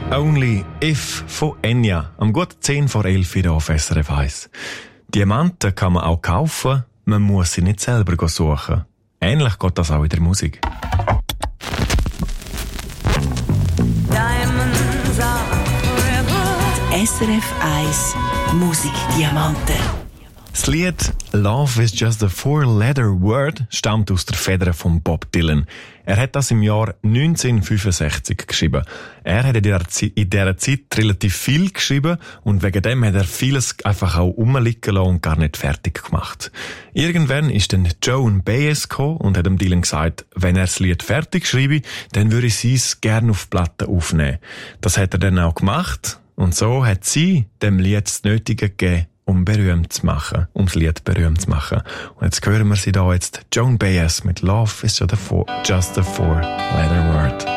Only If von Enya. Am gut 10 vor 11 hier auf SRF 1. Diamanten kann man auch kaufen, man muss sie nicht selber suchen. Ähnlich geht das auch in der Musik. SRF 1 Musikdiamanten. Das Lied «Love is just a four-letter word» stammt aus der Feder von Bob Dylan. Er hat das im Jahr 1965 geschrieben. Er hat in dieser Zeit relativ viel geschrieben und wegen dem hat er vieles einfach auch rumliegen lassen und gar nicht fertig gemacht. Irgendwann ist dann Joan Baez gekommen und hat dem Dylan gesagt, wenn er das Lied fertig schreibe, dann würde sie es gerne auf Platte aufnehmen. Das hat er dann auch gemacht und so hat sie dem Lied das Nötige gegeben, um berühmt zu machen, um das Lied berühmt zu machen. Und jetzt hören wir sie da jetzt, Joan Baez mit Love is just a four-letter word.